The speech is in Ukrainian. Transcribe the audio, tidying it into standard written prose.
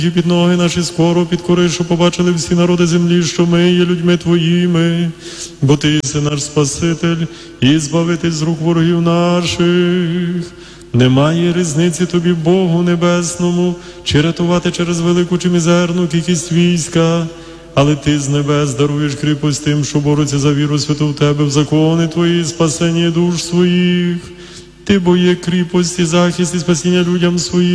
І під ноги наші скоро підкори, що побачили всі народи землі, що ми є людьми Твоїми, бо Ти єси наш Спаситель і збавитель з рук ворогів наших. Немає різниці Тобі, Богу Небесному, чи рятувати через велику чи мізерну кількість війська, але Ти з небес даруєш кріпость тим, що борються за віру святу в Тебе, в закони Твої, спасення душ своїх. Ти бо є кріпость і захист і спасіння людям своїм.